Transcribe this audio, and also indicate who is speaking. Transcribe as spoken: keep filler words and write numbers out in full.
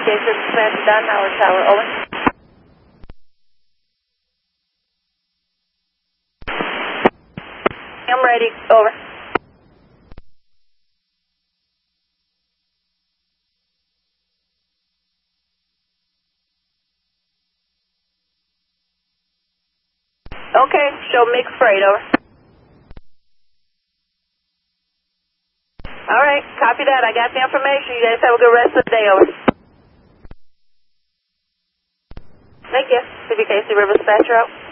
Speaker 1: Case dispatch done, Howard Tower, over. I'm ready, over. Okay, show mixed freight, over. Alright, copy that. I got the information. You guys have a good rest of the day, over. Thank you. C B K C River Dispatcher out.